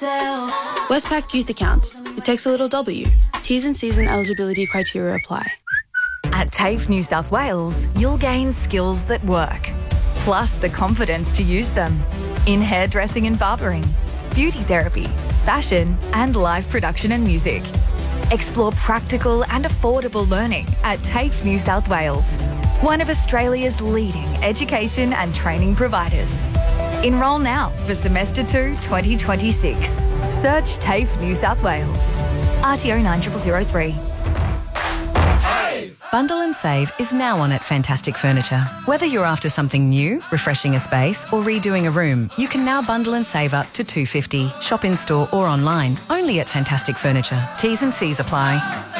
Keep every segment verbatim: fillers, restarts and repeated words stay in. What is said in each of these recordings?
Westpac Youth Accounts. It takes a little W. T's and C's and eligibility criteria apply. At TAFE New South Wales, you'll gain skills that work, plus the confidence to use them in hairdressing and barbering, beauty therapy, fashion and live production and music. Explore practical and affordable learning at TAFE New South Wales, one of Australia's leading education and training providers. Enrol now for Semester two twenty twenty-six. Search TAFE New South Wales. R T O nine zero zero zero three. Bundle and save is now on at Fantastic Furniture. Whether you're after something new, refreshing a space or redoing a room, you can now bundle and save up to two dollars fifty. Shop in store or online, only at Fantastic Furniture. T's and C's apply.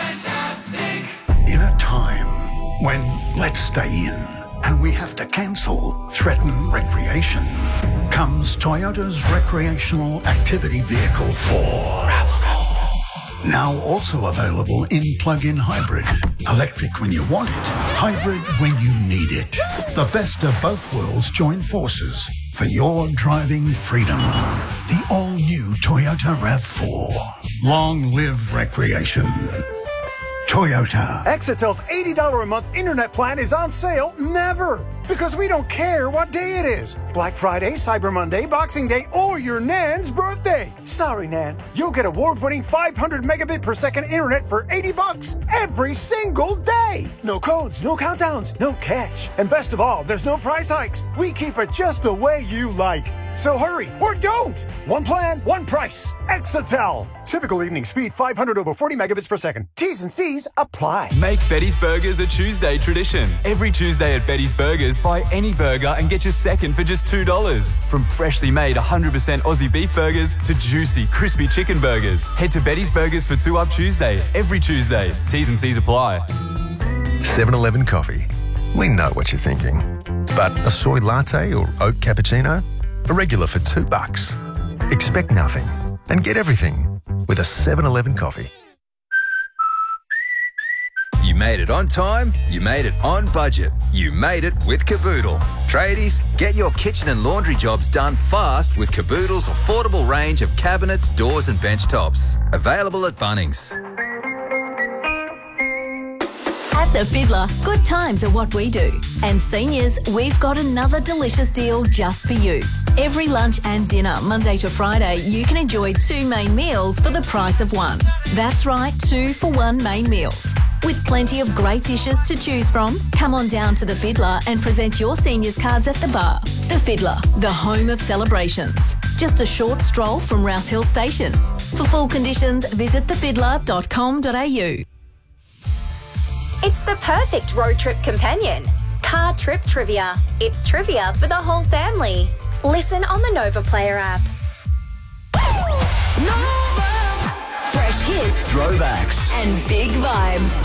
In a time when let's stay in and we have to cancel threaten recreation, comes Toyota's recreational activity vehicle four. RAV four. Now also available in plug-in hybrid. Electric when you want it, hybrid when you need it. The best of both worlds join forces for your driving freedom. The all-new Toyota RAV four. Long live recreation. Toyota. Exitel's eighty dollars a month internet plan is on sale never, because we don't care what day it is. Black Friday, Cyber Monday, Boxing Day, or your Nan's birthday. Sorry, Nan. You'll get award-winning five hundred megabit per second internet for eighty bucks every single day. No codes, no countdowns, no catch. And best of all, there's no price hikes. We keep it just the way you like. So hurry, or don't! One plan, one price. Exitel. Typical evening speed, five hundred over forty megabits per second. T's and C's apply. Make Betty's Burgers a Tuesday tradition. Every Tuesday at Betty's Burgers, buy any burger and get your second for just two dollars. From freshly made one hundred percent Aussie beef burgers to juicy, crispy chicken burgers. Head to Betty's Burgers for Two Up Tuesday, every Tuesday. T's and C's apply. seven eleven Coffee. We know what you're thinking. But a soy latte or oat cappuccino? A regular for two bucks. Expect nothing and get everything with a seven eleven Coffee. You made it on time, you made it on budget, you made it with Caboodle. Tradies, get your kitchen and laundry jobs done fast with Caboodle's affordable range of cabinets, doors and bench tops. Available at Bunnings. At The Fiddler, good times are what we do. And seniors, we've got another delicious deal just for you. Every lunch and dinner, Monday to Friday, you can enjoy two main meals for the price of one. That's right, two for one main meals. With plenty of great dishes to choose from, come on down to The Fiddler and present your seniors cards at the bar. The Fiddler, the home of celebrations. Just a short stroll from Rouse Hill Station. For full conditions, visit the fiddler dot com dot a u. It's the perfect road trip companion. Car Trip Trivia. It's trivia for the whole family. Listen on the Nova Player app. Nova! Fresh hits, throwbacks, and big vibes.